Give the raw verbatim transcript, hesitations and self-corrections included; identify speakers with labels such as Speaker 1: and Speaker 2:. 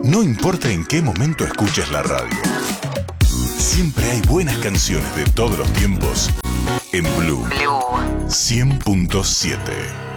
Speaker 1: No importa en qué momento escuches la radio, siempre hay buenas canciones de todos los tiempos en Blue cien punto siete.